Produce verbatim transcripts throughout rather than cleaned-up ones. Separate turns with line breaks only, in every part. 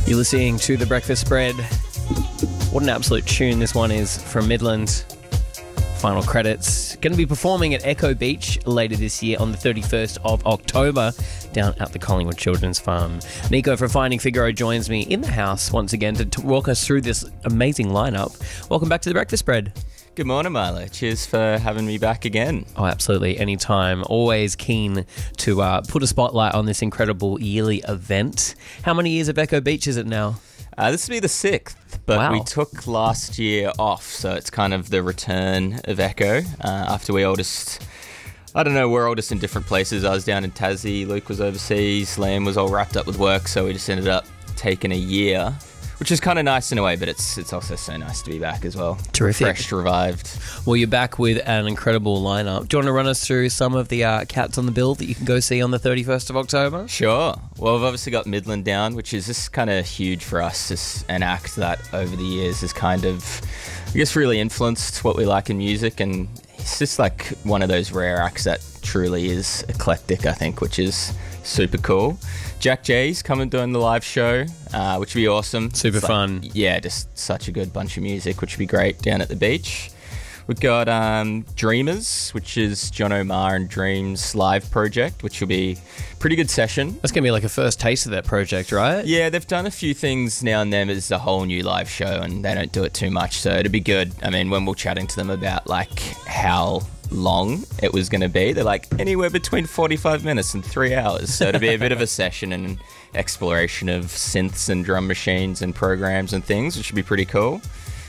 You're listening to The Breakfast Spread. What an absolute tune this one is from Midland. Final credits. Going to be performing at Echo Beach later this year on the thirty-first of October down at the Collingwood Children's Farm. Nico from Finding Figaro joins me in the house once again to, to walk us through this amazing lineup. Welcome back to The Breakfast Spread.
Good morning, Milo. Cheers for having me back again.
Oh, absolutely. Anytime. Always keen to uh, put a spotlight on this incredible yearly event. How many years of Echo Beach is it now?
Uh, this will be the sixth, but
Wow.
we took last year off, so it's kind of the return of Echo uh, after we all just... I don't know, we're all just in different places. I was down in Tassie, Luke was overseas, Liam was all wrapped up with work, so we just ended up taking a year, which is kind of nice in a way, but it's it's also so nice to be back as well.
Terrific.
Fresh, revived.
Well, you're back with an incredible lineup. Do you want to run us through some of the uh, cats on the bill that you can go see on the thirty-first of October?
Sure. Well, we've obviously got Midland down, which is just kind of huge for us. It's an act that over the years has kind of, I guess, really influenced what we like in music, and he's just like one of those rare acts that truly is eclectic, I think, which is super cool. Jack J's coming doing the live show, uh, which would be awesome.
Super
It's like-
fun.
Yeah, just such a good bunch of music, which would be great down at the beach. We've got um, Dreamers, which is John O'Mar and Dreams live project, which will be a pretty good session.
That's going to be like a first taste of that project, right?
Yeah, they've done a few things now and then. It's a whole new live show and they don't do it too much, so it'd be good. I mean, when we're chatting to them about like how long it was going to be, they're like anywhere between forty-five minutes and three hours. So it'd be a bit of a session and exploration of synths and drum machines and programs and things, which would be pretty cool.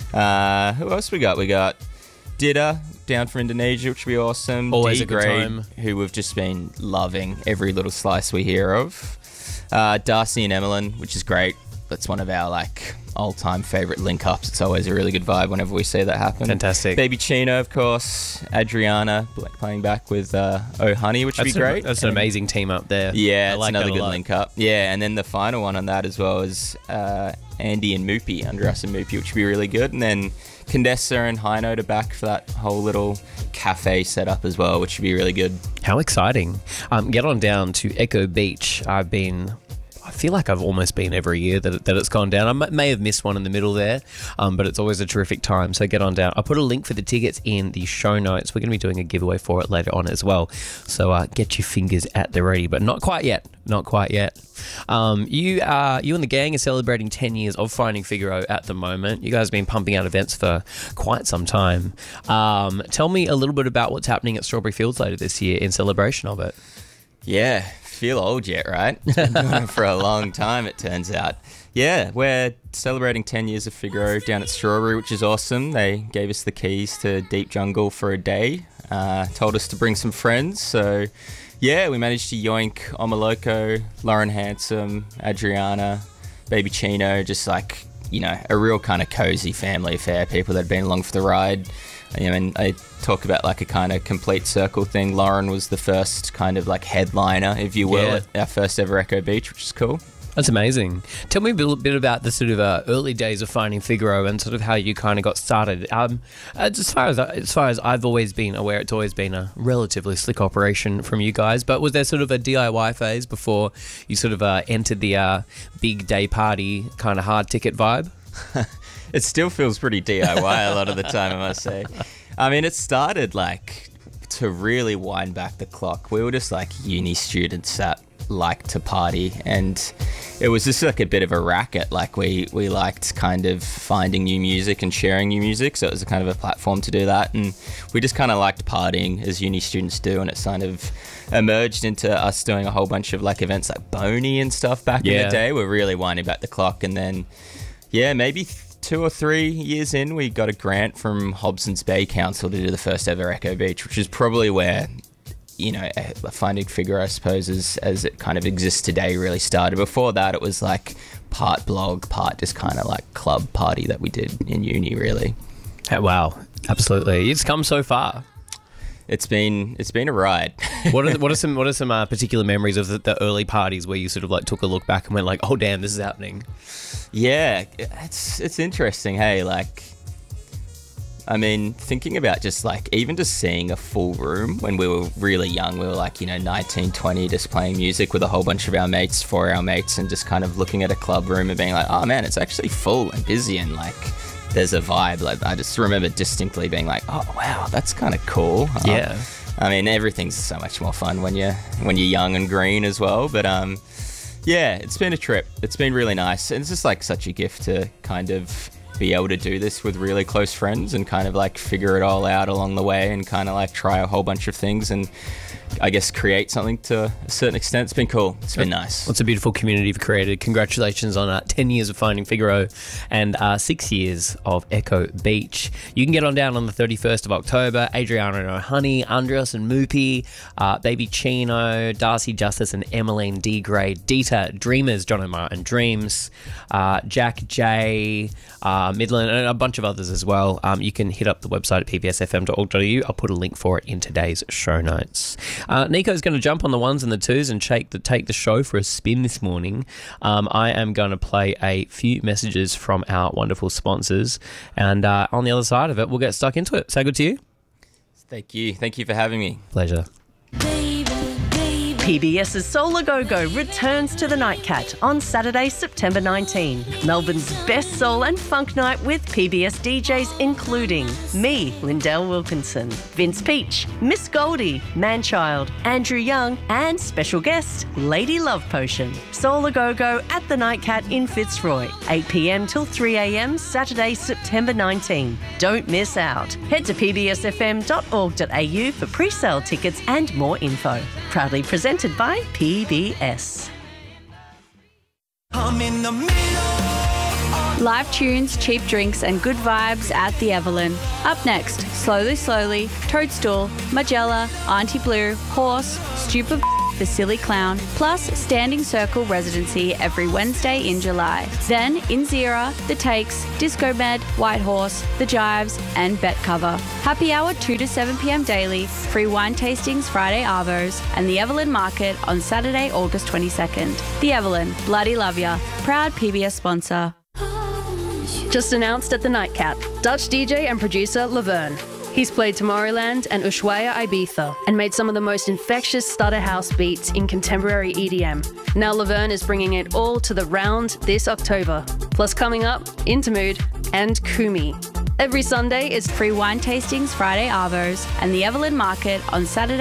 Uh, who else we got? We got Didda down from Indonesia, which would be awesome.
Always
D
a good
Grade,
time.
who we've just been loving every little slice we hear of. Uh, Darcy and Emmeline, which is great. That's one of our like all-time favourite link-ups. It's always a really good vibe whenever we see that happen.
Fantastic.
Baby Chino, of course. Adriana playing back with uh, Oh Honey, which would be
That's,
great.
a, that's an
And-
amazing team up there.
Yeah,
I
it's
like
another
that a
good
lot.
link up. Yeah, and then the final one on that as well is uh, Andy and Moopy, Under Us and Moopy, which would be really good. And then Condessa and High Note are back for that whole little cafe setup as well, which would be really good.
How exciting. Um, get on down to Echo Beach. I've been... I feel like I've almost been every year that, that it's gone down. I m- may have missed one in the middle there, um, but it's always a terrific time, so get on down. I'll put a link for the tickets in the show notes. We're going to be doing a giveaway for it later on as well, so uh, get your fingers at the ready, but not quite yet. Not quite yet. Um, you, uh, you and the gang are celebrating ten years of Finding Figaro at the moment. You guys have been pumping out events for quite some time. Um, tell me a little bit about what's happening at Strawberry Fields later this year in celebration of it.
Yeah, feel old yet, right? Been doing it for a long time, it turns out. Yeah, we're celebrating ten years of Figaro down at Strawberry, which is awesome. They gave us the keys to Deep Jungle for a day, uh, told us to bring some friends. So, yeah, we managed to yoink Omaloko, Lauren Handsome, Adriana, Baby Chino, just like, you know, a real kind of cozy family affair, people that had been along for the ride. I mean, I talk about like a kind of complete circle thing. Lauren was the first kind of like headliner, if you will,
Yeah.
at our first ever Echo Beach, which is cool.
That's amazing. Tell me a bit bit about the sort of uh, early days of Finding Figaro and sort of how you kind of got started. Um, as far as as far as I've always been aware, it's always been a relatively slick operation from you guys. But was there sort of a D I Y phase before you sort of uh, entered the uh, big day party kind of hard ticket vibe?
It still feels pretty D I Y a lot of the time, I must say. I mean, it started like, to really wind back the clock, we were just like uni students that liked to party, and it was just like a bit of a racket. Like we, we liked kind of finding new music and sharing new music, so it was a kind of a platform to do that, and we just kind of liked partying as uni students do, and it's kind of emerged into us doing a whole bunch of like events like Boney and stuff back in
Yeah.
the day. We're really winding back the clock, and then yeah, maybe th- two or three years in, we got a grant from Hobson's Bay Council to do the first ever Echo Beach, which is probably where, you know, eh, Finding Figaro, I suppose, as, as it kind of exists today, really started. Before that, it was like part blog, part just kind of like club party that we did in uni, really.
Oh, wow, absolutely. It's come so far.
It's been it's been a ride.
What are what are some what are some uh, particular memories of the, the early parties where you sort of like took a look back and went like, oh damn, this is happening?
Yeah, it's it's interesting. Hey, like I mean, thinking about just like, even just seeing a full room when we were really young, we were like, you know, nineteen, twenty, just playing music with a whole bunch of our mates, for our mates, and just kind of looking at a club room and being like, oh man, it's actually full and busy and like, there's a vibe. Like, I just remember distinctly being like, oh wow, that's kind of cool.
Yeah.
Um, I mean, everything's so much more fun when you're when you're young and green as well. But um, yeah, it's been a trip. It's been really nice, and it's just like such a gift to kind of be able to do this with really close friends and kind of like figure it all out along the way and kind of like try a whole bunch of things and I guess create something to a certain extent. It's been cool. It's been nice.
It's a beautiful community you've created. Congratulations on uh, ten years of Finding Figaro and uh, six years of Echo Beach. You can get on down on the thirty-first of October. Adriana and O'Honey, Andreas and Moopy, uh, Baby Chino, Darcy Justice and Emmeline D. Gray, Dita, Dreamers, John O'Mara and Dreams, uh, Jack J, uh, Midland, and a bunch of others as well. Um, you can hit up the website at p b s f m dot org dot a u. I'll put a link for it in today's show notes. Uh, Nico's going to jump on the ones and the twos and take the, take the show for a spin this morning. Um, I am going to play a few messages from our wonderful sponsors, and uh, on the other side of it, we'll get stuck into it. Sound good to you?
Thank you. Thank you for having me.
Pleasure.
PBS's Soul A Go Go returns to the Nightcat on Saturday, September nineteenth. Melbourne's best soul and funk night with P B S D Js including me, Lindell Wilkinson, Vince Peach, Miss Goldie, Manchild, Andrew Young, and special guest, Lady Love Potion. Soul A Go Go at the Nightcat in Fitzroy, eight p m till three a m Saturday, September nineteenth. Don't miss out. Head to p b s f m dot org dot a u for pre-sale tickets and more info. Proudly presented by P B S.
I'm in the middle.
Live tunes, cheap drinks and good vibes at the Evelyn. Up next, Slowly Slowly, Toadstool, Magella, Auntie Blue, Horse, Stupid The Silly Clown, plus Standing Circle Residency every Wednesday in July. Then Inzera, The Takes, Disco Med, White Horse, The Jives and Bet Cover. Happy hour two to seven p m daily, free wine tastings Friday arvos, and the Evelyn Market on Saturday, August twenty-second. The Evelyn, bloody love ya. Proud P B S sponsor.
Just announced at the Nightcat, Dutch D J and producer Laverne. He's played Tomorrowland and Ushuaia Ibiza and made some of the most infectious stutter house beats in contemporary E D M. Now Laverne is bringing it all to the round this October. Plus coming up, Intermood and Kumi. Every Sunday is
Free wine tastings Friday arvos, and the Evelyn Market on Saturday,